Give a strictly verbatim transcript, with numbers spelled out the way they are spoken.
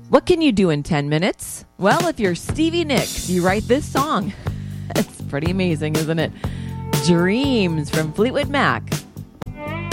What can you do in ten minutes? Well, if you're Stevie Nicks, you write this song. It's pretty amazing, isn't it? Dreams from Fleetwood Mac.